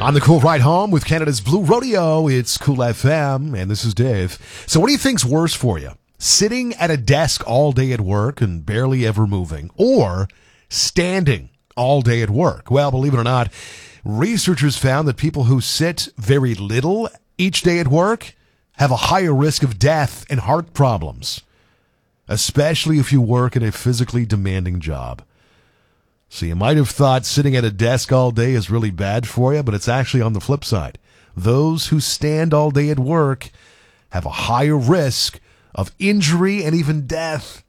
On the Cool Ride Home with Canada's Blue Rodeo, it's Cool FM, and this is Dave. So what do you think's worse for you? Sitting at a desk all day at work and barely ever moving, or standing all day at work? Well, believe it or not, researchers found that people who sit very little each day at work have a higher risk of death and heart problems, especially if you work in a physically demanding job. So you might have thought sitting at a desk all day is really bad for you, but it's actually on the flip side. Those who stand all day at work have a higher risk of injury and even death.